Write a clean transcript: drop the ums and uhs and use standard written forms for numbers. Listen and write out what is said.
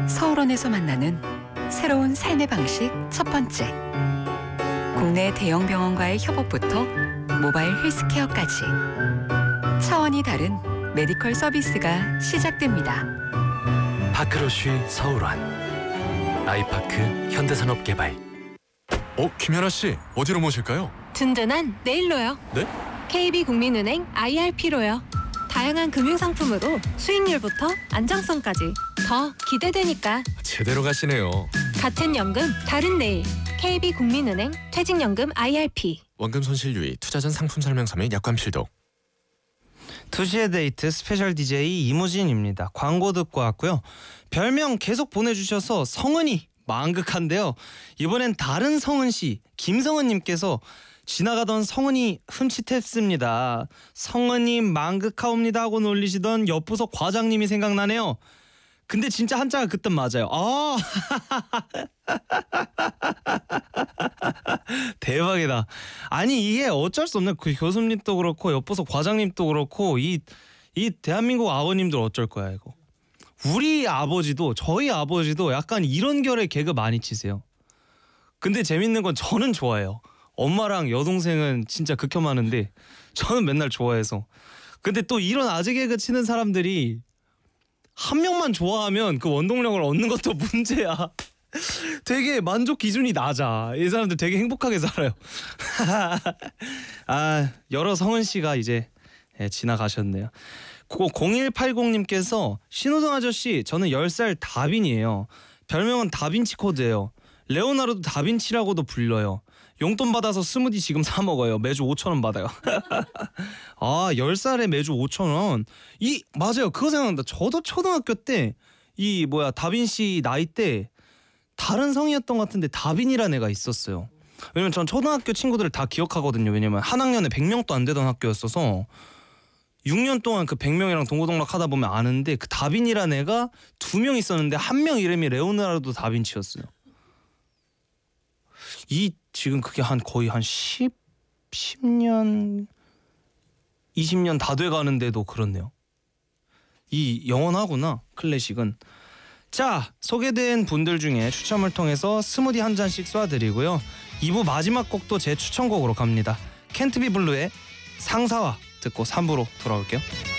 서울원에서 만나는 새로운 삶의 방식 첫 번째. 국내 대형 병원과의 협업부터 모바일 헬스케어까지 차원이 다른 메디컬 서비스가 시작됩니다. 파크로쉬 서울원 아이파크 현대산업개발. 김연아 씨, 어디로 모실까요? 든든한 내일로요. 네? KB국민은행 IRP로요. 다양한 금융상품으로 수익률부터 안정성까지 더 기대되니까. 제대로 가시네요. 같은 연금 다른 내일. KB국민은행 퇴직연금 IRP. 원금 손실 유의, 투자 전 상품 설명서 및 약관 필독. 2시의 데이트 스페셜 DJ 이무진입니다. 광고 듣고 왔고요. 별명 계속 보내주셔서 성은이 망극한데요. 이번엔 다른 성은씨 김성은님께서 지나가던 성은이 흠칫했습니다. 성은이 망극하옵니다 하고 놀리시던 옆부서 과장님이 생각나네요. 근데 진짜 한자가 그땐 맞아요. 대박이다. 아니 이게 어쩔 수 없네. 그 교수님도 그렇고 옆부서 과장님도 그렇고 이 대한민국 아버님들 어쩔 거야 이거. 우리 아버지도 저희 아버지도 약간 이런 결의 개그 많이 치세요. 근데 재밌는 건 저는 좋아해요. 엄마랑 여동생은 진짜 극혐하는데 저는 맨날 좋아해서. 근데 또 이런 아재 개그 치는 사람들이 한 명만 좋아하면 그 원동력을 얻는 것도 문제야. 되게 만족 기준이 낮아. 이 사람들 되게 행복하게 살아요. 여러 성은 씨가 이제 지나가셨네요. 0180님께서 신호등 아저씨, 저는 10살 다빈이에요. 별명은 다빈치 코드예요. 레오나르도 다빈치라고도 불러요. 용돈 받아서 스무디 지금 사 먹어요. 매주 5,000원 받아요. 10살에 매주 5,000원. 맞아요. 그거 생각난다. 저도 초등학교 때 다빈씨 나이 때 다른 성이었던 것 같은데 다빈이라는 애가 있었어요. 왜냐면 전 초등학교 친구들을 다 기억하거든요. 왜냐면 한 학년에 100명도 안 되던 학교였어서 6년 동안 그 100명이랑 동고동락 하다 보면 아는데 그 다빈이라는 애가 2명 있었는데 한 명 이름이 레오나르도 다빈치였어요. 지금 그게 거의 한 10년 20년 다 돼가는데도 그렇네요. 영원하구나 클래식은. 자, 소개된 분들 중에 추첨을 통해서 스무디 한 잔씩 쏴드리고요. 2부 마지막 곡도 제 추천곡으로 갑니다. 캔트비 블루의 상사화 듣고 3부로 돌아올게요.